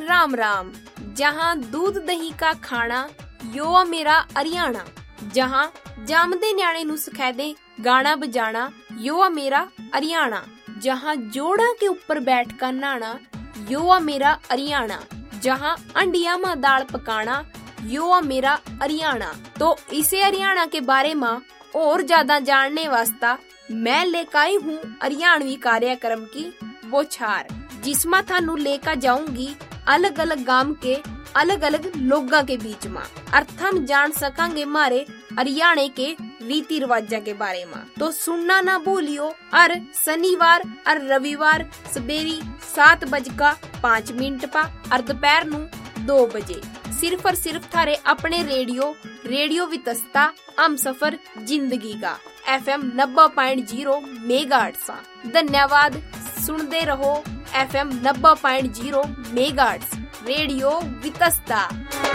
राम राम। जहाँ दूध दही का खाना, यो मेरा हरियाणा। जहाँ जामदे न्याणे नू सिखादे गाना बजाना, यो मेरा हरियाणा। जहाँ जोड़ा के ऊपर बैठ कर नहाना, यो मेरा हरियाणा। जहाँ अंडिया में दाल पकाना, यो मेरा हरियाणा। तो इसे हरियाणा के बारे में और ज्यादा जानने वास्ता मैं लेकर आई हूँ हरियाणवी कार्यक्रम की बौछार, जिसमें थानू लेकर जाऊंगी अलग अलग गांव के अलग अलग लोगों के बीच में, और थम जान सकांगे मारे हरियाणा के रीति रिवाजा के बारे में। तो सुनना ना भूलियो। और शनिवार और रविवार सवेरे 7:05 पा और दोपहर नू 2 बजे सिर्फ और सिर्फ थारे अपने रेडियो वितस्ता हम सफर जिंदगी का FM 90.0 मेगाहर्ट्ज़। धन्यवाद। सुनते रहो FM 90.0 मेगाहर्ट्ज़ रेडियो वितस्ता।